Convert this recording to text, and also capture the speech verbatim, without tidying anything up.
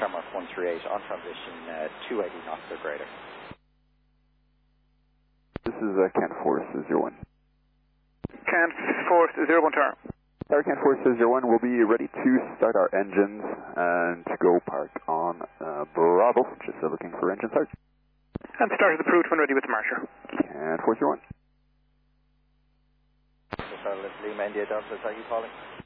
Shamrock one three eight on transition uh, two eighty knots or greater. This is uh, Kent Force zero one. Kent Force zero one tower. Tower Kent Force zero one, we'll be ready to start our engines and to go park on uh, Bravo, just uh, looking for engine start. And start is approved when ready with departure. Kent Force zero one. So Charlotte Lima India Delta, are you calling?